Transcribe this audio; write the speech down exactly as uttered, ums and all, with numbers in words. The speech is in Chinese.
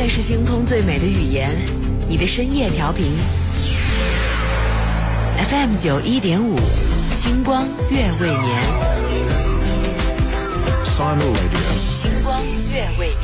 爱是星空最美的语言，你的深夜调频 F M 九一点五，星光月未眠。 Simon Radio。 星光月未